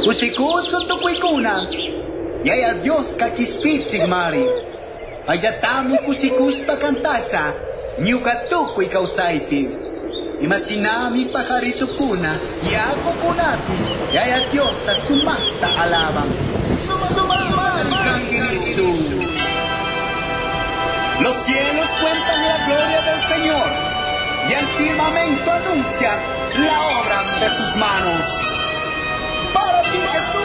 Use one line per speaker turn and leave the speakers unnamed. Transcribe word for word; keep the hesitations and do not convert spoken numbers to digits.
Usikuso to kuikuna. Yaya Dios kakispit sigmari. Ayatami kusikus pakantasa. Nyukatuko ikaw saiti. Imasinami pakarito kuna. Yako kunatis. Yaya Dios ta sumakta alabang. Sumamari kang Cristo. Los cielos cuentan la gloria del Señor. Y el firmamento anuncia la obra de sus manos. Para ti, Jesús.